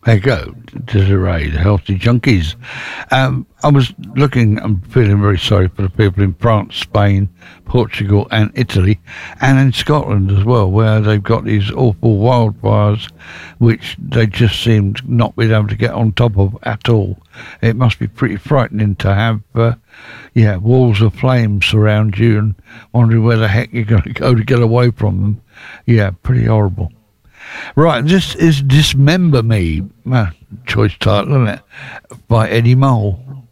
There you go, Desiree, the healthy junkies. I was looking and feeling very sorry for the people in France, Spain, Portugal, and Italy, and in Scotland as well, where they've got these awful wildfires, which they just seem to not being able to get on top of at all. It must be pretty frightening to have, walls of flame surround you and wondering where the heck you're going to go to get away from them. Yeah, pretty horrible. Right, this is Dismember Me, choice title, isn't it? By Eddie Mole.